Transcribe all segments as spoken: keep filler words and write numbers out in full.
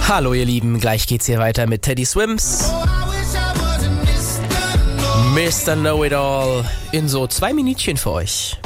Hallo ihr Lieben, gleich geht's hier weiter mit Teddy Swims. Mister Know-It-All in so zwei Minütchen für euch.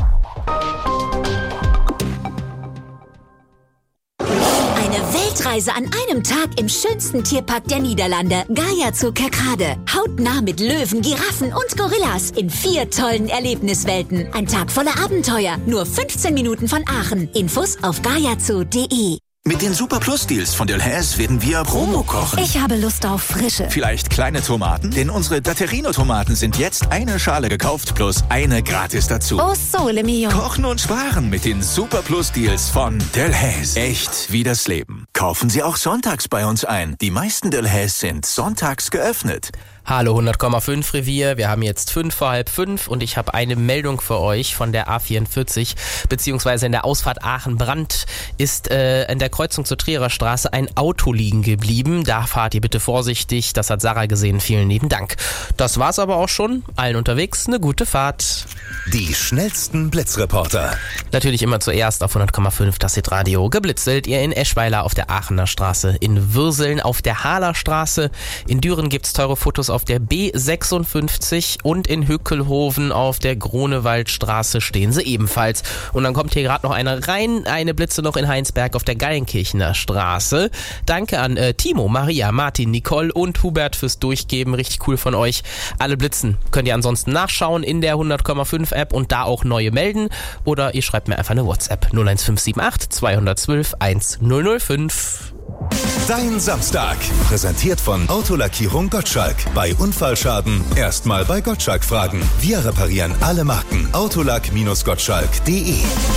Eine Weltreise an einem Tag im schönsten Tierpark der Niederlande, Gaia Zoo Kerkrade. Hautnah mit Löwen, Giraffen und Gorillas in vier tollen Erlebniswelten. Ein Tag voller Abenteuer, nur fünfzehn Minuten von Aachen. Infos auf gaiazoo punkt de. Mit den Super Plus Deals von Delhaize werden wir Promo kochen. Ich habe Lust auf Frische. Vielleicht kleine Tomaten? Denn unsere Datterino-Tomaten sind jetzt eine Schale gekauft plus eine gratis dazu. Oh, sole mio. Kochen und sparen mit den Super Plus Deals von Delhaize. Echt wie das Leben. Kaufen Sie auch sonntags bei uns ein. Die meisten Delhaize sind sonntags geöffnet. Hallo hundert Komma fünf Revier, wir haben jetzt fünf vor halb fünf und ich habe eine Meldung für euch von der A vierundvierzig, beziehungsweise in der Ausfahrt Aachen-Brand ist äh, in der Kreuzung zur Trierer Straße ein Auto liegen geblieben. Da fahrt ihr bitte vorsichtig, das hat Sarah gesehen, vielen lieben Dank. Das war's aber auch schon, allen unterwegs, eine gute Fahrt. Die schnellsten Blitzreporter. Natürlich immer zuerst auf hundert Komma fünf das Hitradio. Geblitzelt ihr in Eschweiler auf der Aachener Straße, in Würseln auf der Haaler Straße, in Düren gibt's teure Fotos auf der B sechsundfünfzig und in Hückelhoven auf der Grunewaldstraße stehen sie ebenfalls. Und dann kommt hier gerade noch eine rein, eine Blitze noch in Heinsberg auf der Geilenkirchener Straße. Danke an äh, Timo, Maria, Martin, Nicole und Hubert fürs Durchgeben. Richtig cool von euch. Alle Blitzen könnt ihr ansonsten nachschauen in der hundert Komma fünf App und da auch neue melden. Oder ihr schreibt mir einfach eine WhatsApp null eins fünf sieben acht zwei eins zwei eins null null fünf. Dein Samstag. Präsentiert von Autolackierung Gottschalk. Bei Unfallschaden erstmal bei Gottschalk fragen. Wir reparieren alle Marken. autolack-gottschalk punkt de.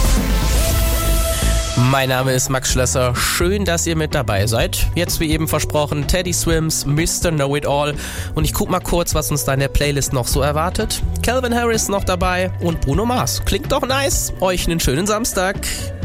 Mein Name ist Max Schlösser. Schön, dass ihr mit dabei seid. Jetzt wie eben versprochen, Teddy Swims, Mister Know-It-All. Und ich guck mal kurz, was uns da in der Playlist noch so erwartet. Calvin Harris noch dabei und Bruno Mars. Klingt doch nice. Euch einen schönen Samstag.